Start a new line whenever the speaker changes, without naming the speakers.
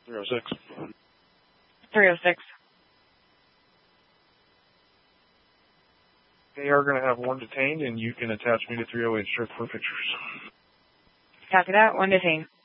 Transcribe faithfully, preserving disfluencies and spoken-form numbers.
three oh six.
three oh six.
They are going to have one detained, and you can attach me to three oh eight strip for pictures.
Copy that. One detained.